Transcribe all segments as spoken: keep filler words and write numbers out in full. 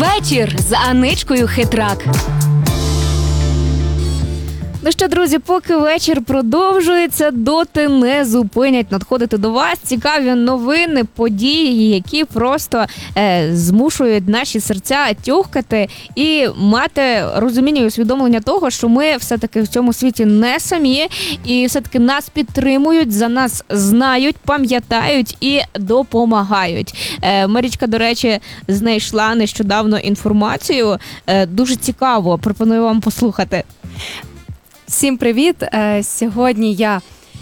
Вечір з Аничкою Хитрак. Ну що, друзі, поки вечір продовжується, доти не зупинять надходити до вас цікаві новини, події, які просто е, змушують наші серця тюхкати і мати розуміння і усвідомлення того, що ми все-таки в цьому світі не самі, і все-таки нас підтримують, за нас знають, пам'ятають і допомагають. Е, Марічка, до речі, знайшла нещодавно інформацію. Е, дуже цікаво, пропоную вам послухати. Всім привіт! Сьогодні я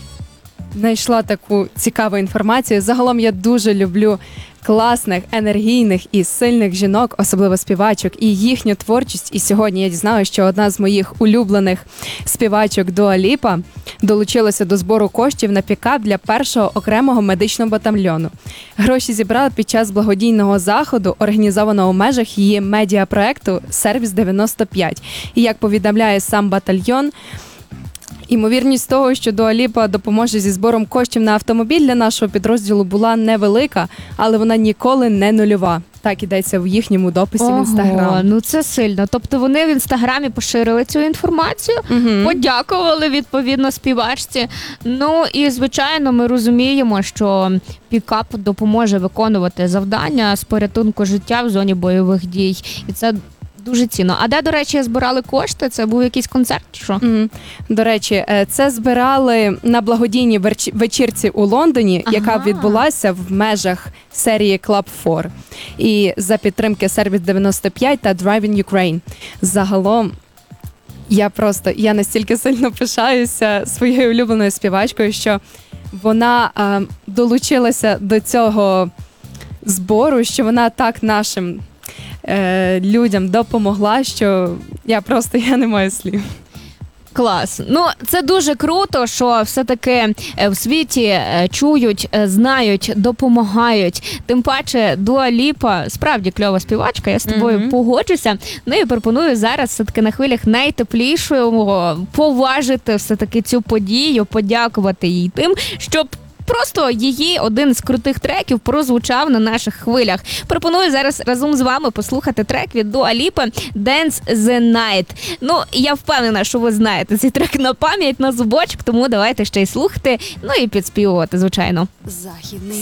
знайшла таку цікаву інформацію. Загалом я дуже люблю класних, енергійних і сильних жінок, особливо співачок, і їхню творчість. І сьогодні я дізналася, що одна з моїх улюблених співачок Дуа Ліпа долучилася до збору коштів на пікап для першого окремого медичного батальйону. Гроші зібрали під час благодійного заходу, організованого у межах її медіапроекту «Сервіс дев'яносто п'ять». І як повідомляє сам батальйон, ймовірність того, що Дуа Ліпа допоможе зі збором коштів на автомобіль для нашого підрозділу, була невелика, але вона ніколи не нульова. Так ідеться в їхньому дописі Ого, в Інстаграм. Ну це сильно. Тобто вони в Інстаграмі поширили цю інформацію, угу. подякували відповідно співачці. Ну і звичайно ми розуміємо, що пікап допоможе виконувати завдання з порятунку життя в зоні бойових дій. І це дуже цінно. А де, до речі, збирали кошти? Це був якийсь концерт чи що? Mm-hmm. До речі, це збирали на благодійній вечірці у Лондоні, ага. яка відбулася в межах серії Club фор. І за підтримки Сервіс дев'яносто п'ять та Driving Ukraine. Загалом, я просто, я настільки сильно пишаюся своєю улюбленою співачкою, що вона е, долучилася до цього збору, що вона так нашим людям допомогла, що я просто я не маю слів. Клас. Ну, це дуже круто, що все-таки в світі чують, знають, допомагають. Тим паче Дуа Ліпа справді кльова співачка, я з тобою mm-hmm. погоджуся. Ну і пропоную зараз все-таки на хвилях найтеплішого поважити все-таки цю подію, подякувати їй тим, щоб просто її один з крутих треків прозвучав на наших хвилях. Пропоную зараз разом з вами послухати трек від Дуа Ліпи «Dance the Night». Ну, я впевнена, що ви знаєте цей трек на пам'ять, на зубочок, тому давайте ще й слухати, ну і підспівувати, звичайно. Західний